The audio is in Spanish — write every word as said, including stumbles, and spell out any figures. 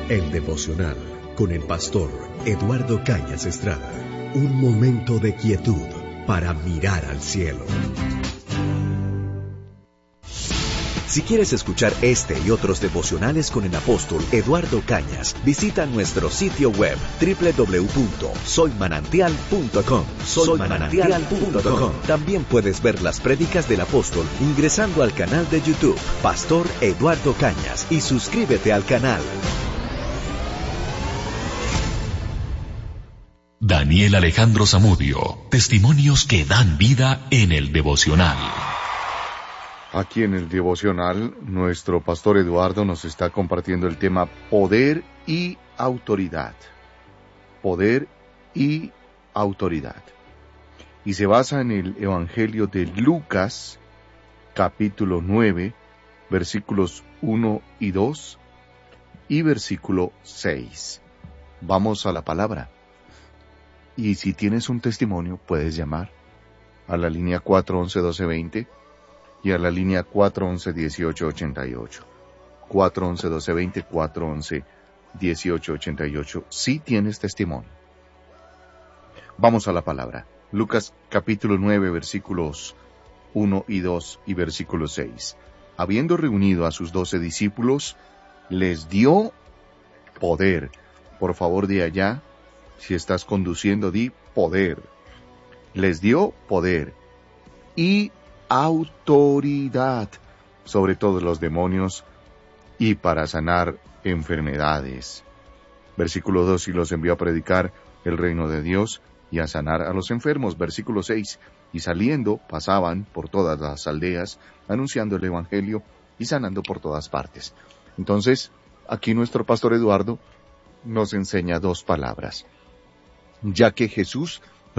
El devocional con el pastor Eduardo Cañas Estrada. Un momento de quietud para mirar al cielo. Si quieres escuchar este y otros devocionales con el apóstol Eduardo Cañas, visita nuestro sitio web doble u doble u doble u punto soy manantial punto com. soy manantial punto com. También puedes ver las prédicas del apóstol ingresando al canal de YouTube Pastor Eduardo Cañas y suscríbete al canal. Daniel Alejandro Zamudio, testimonios que dan vida en el devocional. Aquí en el devocional, nuestro pastor Eduardo nos está compartiendo el tema poder y autoridad. Poder y autoridad. Y se basa en el Evangelio de Lucas, capítulo nueve, versículos uno y dos, y versículo seis. Vamos a la palabra. Y si tienes un testimonio, puedes llamar a la línea cuatro once, doce veinte y a la línea cuatro once, dieciocho ochenta y ocho. cuatro once, doce veinte, cuatro once, dieciocho ochenta y ocho. Si tienes testimonio. Vamos a la palabra. Lucas capítulo nueve, versículos uno y dos y versículo seis. Habiendo reunido a sus doce discípulos, les dio poder. Por favor, de allá. Si estás conduciendo, di poder. Les dio poder y autoridad sobre todos los demonios y para sanar enfermedades. Versículo dos, y los envió a predicar el reino de Dios y a sanar a los enfermos. Versículo seis, y saliendo pasaban por todas las aldeas, anunciando el evangelio y sanando por todas partes. Entonces, aquí nuestro pastor Eduardo nos enseña dos palabras. Ya que Jesús